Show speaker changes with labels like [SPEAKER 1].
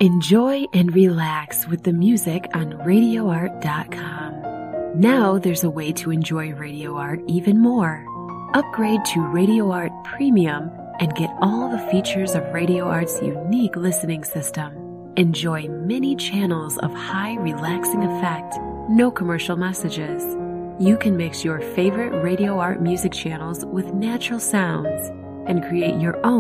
[SPEAKER 1] Enjoy and relax with the music on RadioArt.com. Now there's a way to enjoy Radio Art even more. Upgrade to Radio Art Premium and get all the features of Radio Art's unique listening system. Enjoy many channels of high relaxing effect, no commercial messages. You can mix your favorite Radio Art music channels with natural sounds and create your own